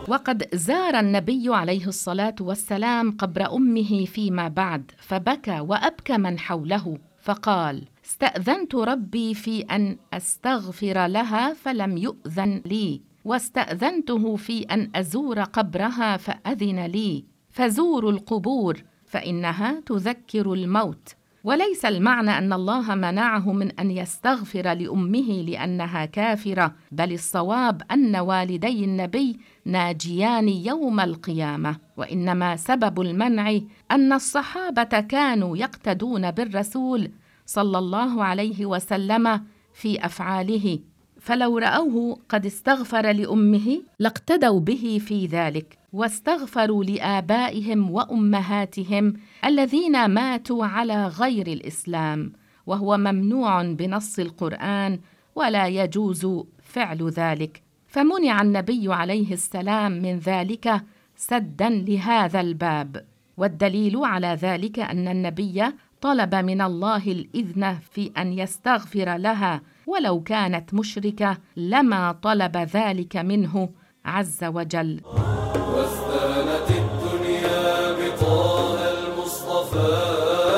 وقد زار النبي عليه الصلاة والسلام قبر أمه فيما بعد، فبكى وأبكى من حوله، فقال: استأذنت ربي في أن أستغفر لها فلم يؤذن لي، واستأذنته في أن أزور قبرها فأذن لي، فزوروا القبور فإنها تذكر الموت. وليس المعنى أن الله منعه من أن يستغفر لأمه لأنها كافرة، بل الصواب أن والدي النبي ناجيان يوم القيامة، وإنما سبب المنع أن الصحابة كانوا يقتدون بالرسول صلى الله عليه وسلم في أفعاله، فلو رأوه قد استغفر لأمه لاقتدوا به في ذلك، واستغفروا لآبائهم وأمهاتهم الذين ماتوا على غير الإسلام، وهو ممنوع بنص القرآن ولا يجوز فعل ذلك. فمنع النبي عليه السلام من ذلك سدا لهذا الباب. والدليل على ذلك أن النبي طلب من الله الإذن في أن يستغفر لها، ولو كانت مشركة لما طلب ذلك منه عز وجل. واستانت الدنيا بطه المصطفى.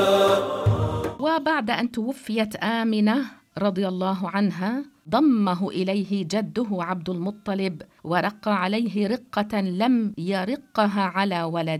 وبعد أن توفيت آمنة رضي الله عنها ضمه إليه جده عبد المطلب ورق عليه رقة لم يرقها على ولد.